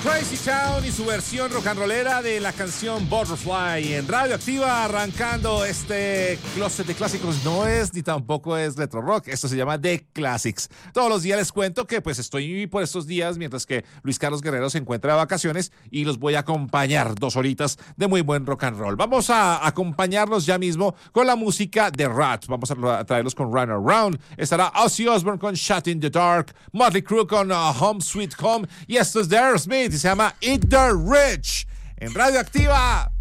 Crazy Town y su versión rock and rollera de la canción Butterfly en Radio Activa, arrancando este closet de clásicos. No es ni tampoco es retro rock, esto se llama The Classics. Todos los días les cuento que pues estoy por estos días mientras que Luis Carlos Guerrero se encuentra de vacaciones y los voy a acompañar 2 horitas de muy buen rock and roll. Vamos a acompañarnos ya mismo con la música de Rat. Vamos a traerlos con Run Around. Estará Ozzy Osbourne con Shut in the Dark, Motley Crue con Home Sweet Home y esto es de Aerosmith y se llama Eat the Rich en Radio Activa.